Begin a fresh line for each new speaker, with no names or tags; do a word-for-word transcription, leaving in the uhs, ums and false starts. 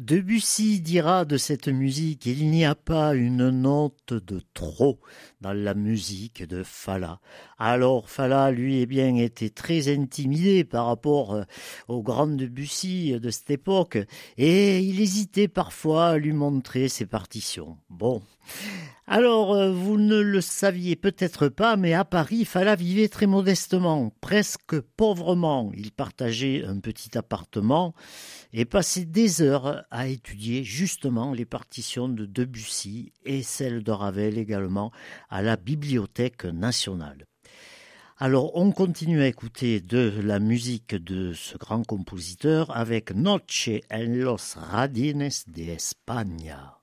Debussy dira de cette musique: il n'y a pas une note de trop dans la musique de Falla. Alors Falla, lui, eh bien, était très intimidé par rapport au grand Debussy de cette époque et il hésitait parfois à lui montrer ses partitions. Bon. Alors, euh, vous ne le saviez peut-être pas, mais à Paris, Falla vivait très modestement, presque pauvrement. Il partageait un petit appartement et passait des heures à étudier justement les partitions de Debussy et celles de Ravel également à la Bibliothèque nationale. Alors, on continue à écouter de la musique de ce grand compositeur avec Noche en los Jardines de España.